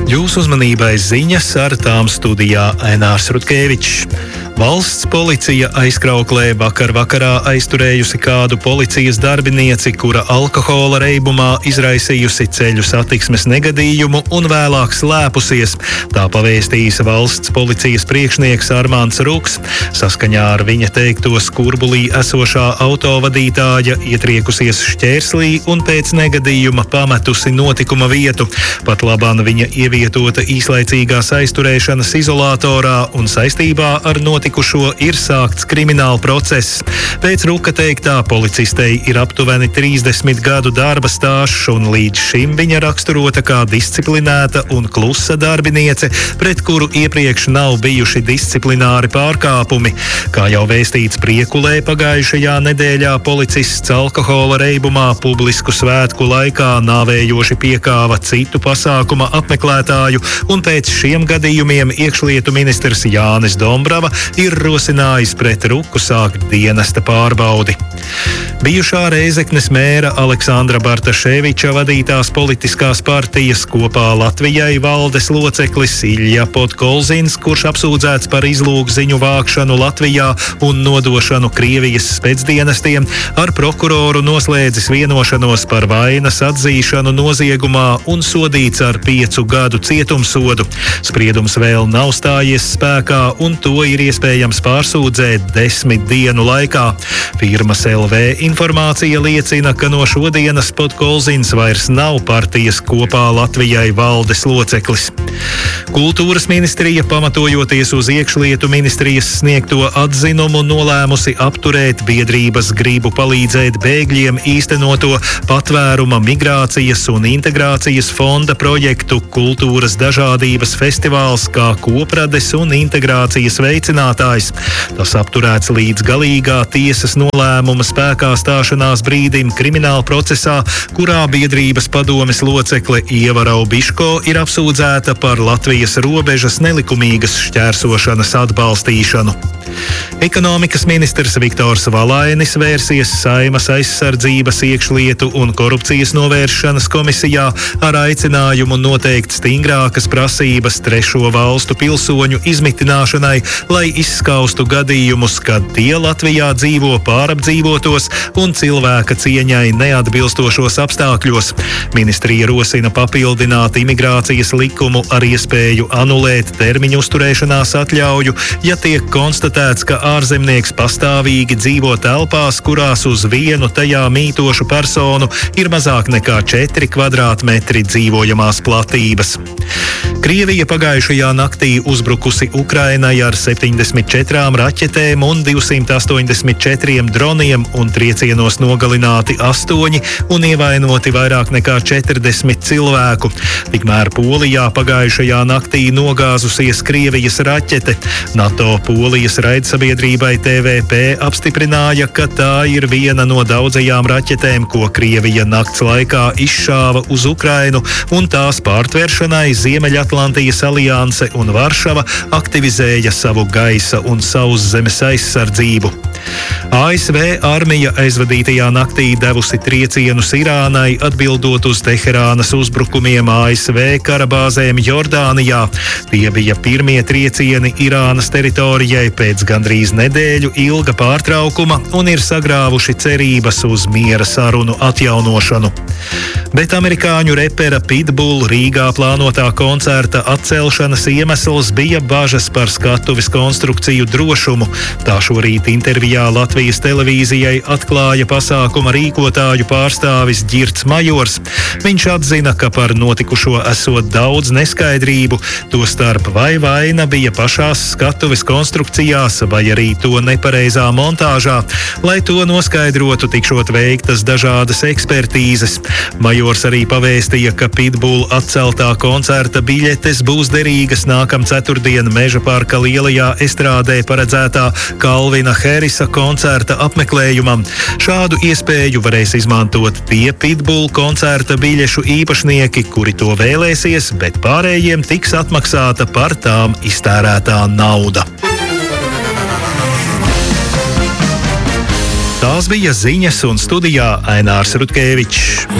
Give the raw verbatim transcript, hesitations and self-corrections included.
Jūsu uzmanībai ziņas, ar tām studijā Ainārs Rutkevičs. Valsts policija aizkrauklē vakar vakarā aizturējusi kādu policijas darbinieci, kura alkohola reibumā izraisījusi ceļu satiksmes negadījumu un vēlāk slēpusies. Tā pavēstījis valsts policijas priekšnieks Armāns Ruks. Saskaņā ar viņa teikto Skurbulī esošā autovadītāja ietriekusies šķērslī un pēc negadījuma pametusi notikuma vietu. Pat labāk viņa ievietota īslaicīgās aizturēšanas izolatorā un saistībā ar notikumu Tikušo ir sākts krimināla process. Pēc Ruka teiktā policistei ir aptuveni trīsdesmit gadu darba stāžs, un līdz šim viņa raksturota kā disciplinēta un klusa darbiniece, pret kuru iepriekš nav bijuši disciplināri pārkāpumi. Kā jau vēstīts Priekulē, pagājušajā nedēļā policists alkohola reibumā publisku svētku laikā nāvējoši piekāva citu pasākuma apmeklētāju, un pēc šiem gadījumiem iekšlietu ministrs Jānis Dombrava ir rosinājis pret Ruku sākt dienesta pārbaudi. Bijušā Rēzeknes mēra Aleksandra Bartaševiča vadītās politiskās partijas Kopā Latvijai valdes loceklis Ilja Podkolzins, kurš apsūdzēts par izlūgziņu vākšanu Latvijā un nodošanu Krievijas specdienestiem, ar prokuroru noslēdzis vienošanos par vainas atzīšanu noziegumā un sodīts ar piecu gadu cietumsodu. Spriedums vēl nav stājies spēkā, un to ir iespējams pārsūdzēt desmit dienu laikā. Firmas L V informācija liecina, ka no šodienas Podkolzins vairs nav partijas Kopā Latvijai valdes loceklis. Kultūras ministrija, pamatojoties uz iekšlietu ministrijas sniegto atzinumu, nolēmusi apturēt biedrības gribu palīdzēt bēgļiem īstenoto patvēruma, migrācijas un integrācijas fonda projektu Kultūras dažādības festivāls kā koprades un integrācijas veicinātājs. Tas apturēts līdz galīgā tiesas nolēmuma spēkā stāšanās brīdim krimināla procesā, kurā biedrības padomes locekle Ieva Raubiško ir apsūdzēta par Latvijas robežas nelikumīgas šķērsošanas atbalstīšanu. Ekonomikas ministrs Viktors Valainis vērsies Saeimas aizsardzības, iekšlietu un korupcijas novēršanas komisijā ar aicinājumu noteikt stingrākas prasības trešo valstu pilsoņu izmitināšanai, lai izskaustu gadījumus, kad tie Latvijā dzīvo pārapdzīvotos un cilvēka cieņai neatbilstošos apstākļos. Ministrija rosina papildināt imigrācijas likumu ar iespēju anulēt termiņu uzturēšanās atļauju, ja tiek konstatēts, ka ārzemnieks pastāvīgi dzīvo telpās, kurās uz vienu tajā mītošu personu ir mazāk nekā četri kvadrātmetri dzīvojamās platības. Krievija pagājušajā naktī uzbrukusi Ukrainai ar septiņdesmit četrām raķetēm un divsimt astoņdesmit četriem droniem, un triecienos nogalināti astoņi un ievainoti vairāk nekā četrdesmit cilvēku. Tikmēr Polijā pagājušajā naktī nogāzusies Krievijas raķete. NATO Polijas raidsabiedrībai T V P apstiprināja, ka tā ir viena no daudzajām raķetēm, ko Krievija nakts laikā izšāva uz Ukrainu, un tās pārtveršanai Ziemeļatlantijas alianse un Varšava aktivizēja savu gaisa un sauszemes aizsardzību. A S V armija aizvadītajā naktī devusi triecienus Irānai, atbildot uz Teherānas uzbrukumiem A S V karabāzēm Jordānijā. Tie bija pirmie triecieni Irānas teritorijai pēc gandrīz nedēļu ilga pārtraukuma un ir sagrāvuši cerības uz miera sarunu atjaunošanu. Bet amerikāņu repera Pitbull Rīgā plānotā koncerta atcelšanas iemesls bija bažas par skatuves konstrukciju drošumu. Tā šorīt intervijā Latvijas televīzijai atklāja pasākuma rīkotāju pārstāvis Ģirts Majors. Viņš atzina, ka par notikušo esot daudz neskaidrību, tostarp vai vaina bija pašās skatuves konstrukcijās, vai arī to nepareizā montāžā. Lai to noskaidrotu, tikšot veiktas dažādas ekspertīzes. Majors arī pavēstīja, ka Pitbull atceltā koncerta biļetes būs derīgas nākam ceturtdien Meža parka lielajā estrādē paredzētā Kalvina Harrisa koncerta apmeklējumam. Šādu iespēju varēs izmantot tie Pitbull koncerta biļešu īpašnieki, kuri to vēlēsies, bet pārējiem tiks atmaksāta par tām iztērētā nauda. Tās bija ziņas, un studijā Ainārs Rutkevičs.